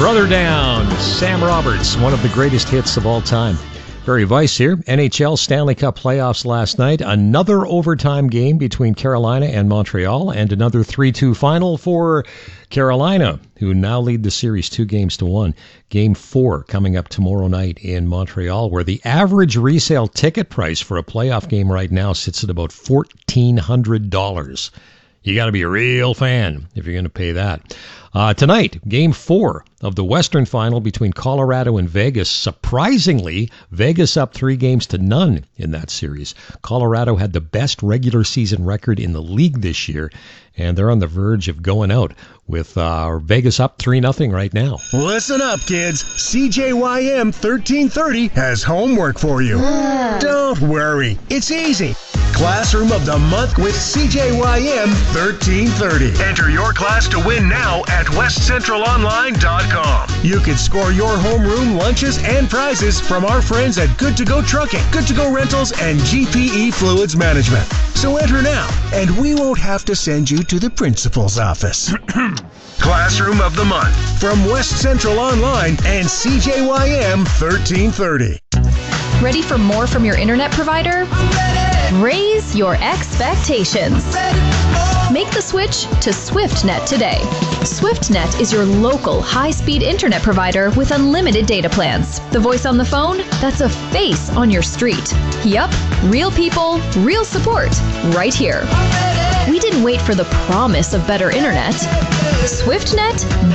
Brother Down, Sam Roberts, one of the greatest hits of all time. Barry Weiss here. NHL Stanley Cup playoffs last night. Another overtime game between Carolina and Montreal, and another 3-2 final for Carolina, who now lead the series 2-1. Game 4 coming up tomorrow night in Montreal, where the average resale ticket price for a playoff game right now sits at about $1,400. You got to be a real fan if you're going to pay that. Tonight, Game 4 of the Western Final between Colorado and Vegas. Surprisingly, Vegas up 3-0 in that series. Colorado had the best regular season record in the league this year, and they're on the verge of going out with Vegas up 3-0 right now. Listen up, kids. CJYM 1330 has homework for you. Don't worry. It's easy. Classroom of the Month with CJYM 1330. Enter your class to win now at westcentralonline.com. You can score your homeroom lunches and prizes from our friends at Good To Go Trucking, Good To Go Rentals, and GPE Fluids Management. So enter now, and we won't have to send you to the principal's office. Classroom of the Month from West Central Online and CJYM 1330. Ready for more from your internet provider? Raise your expectations. Make the switch to SwiftNet today. SwiftNet is your local high-speed internet provider with unlimited data plans. The voice on the phone? That's a face on your street. Yup, real people, real support, right here. We didn't wait for the promise of better internet. SwiftNet